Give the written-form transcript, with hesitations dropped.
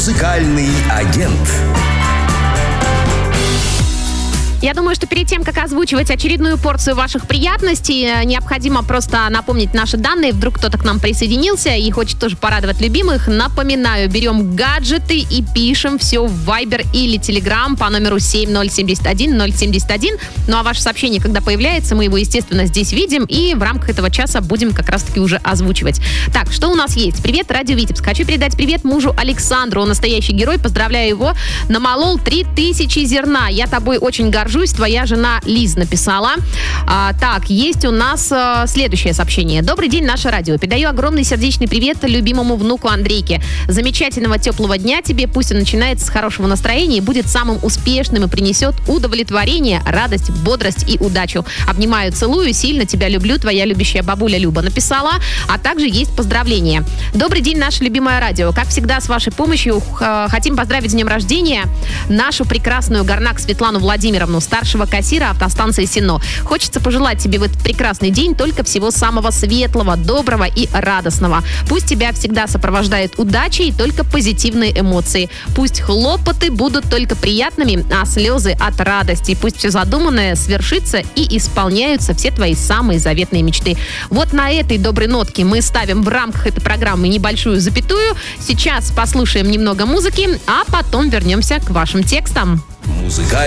Музыкальный агент. Я думаю, что перед тем, как озвучивать очередную порцию ваших приятностей, необходимо просто напомнить наши данные. Вдруг кто-то к нам присоединился и хочет тоже порадовать любимых. Напоминаю, берем гаджеты и пишем все в Viber или Telegram по номеру 7071071. Ну а ваше сообщение, когда появляется, мы его, естественно, здесь видим и в рамках этого часа будем как раз-таки уже озвучивать. Так, что у нас есть? Привет, Радио Витебск. Хочу передать привет мужу Александру. Он настоящий герой. Поздравляю его. Намолол 3000 зерна. Я тобой очень горжусь. Твоя жена Лиз написала. Так, есть у нас следующее сообщение. Добрый день, наше радио. Передаю огромный сердечный привет любимому внуку Андрейке. Замечательного теплого дня тебе. Пусть он начинается с хорошего настроения и будет самым успешным и принесет удовлетворение, радость, бодрость и удачу. Обнимаю, целую, сильно тебя люблю. Твоя любящая бабуля Люба написала. А также есть поздравления. Добрый день, наше любимое радио. Как всегда, с вашей помощью хотим поздравить с днем рождения нашу прекрасную Горнак Светлану Владимировну, старшего кассира автостанции Сино. Хочется пожелать тебе в этот прекрасный день только всего самого светлого, доброго и радостного. Пусть тебя всегда сопровождает удача и только позитивные эмоции. Пусть хлопоты будут только приятными, а слезы от радости. Пусть все задуманное свершится и исполняются все твои самые заветные мечты. Вот на этой доброй нотке мы ставим в рамках этой программы небольшую запятую. Сейчас послушаем немного музыки, а потом вернемся к вашим текстам.